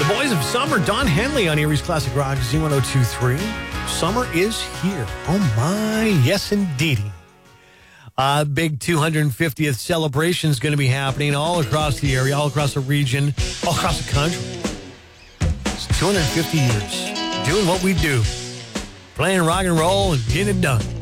Boys of Summer, Don Henley on Erie's Classic Rock Z1023. Summer is here. Oh my, yes indeedy. Big 250th celebration is going to be happening all across the area, all across the region, all across the country. It's 250 years doing what we do, playing rock and roll and getting it done.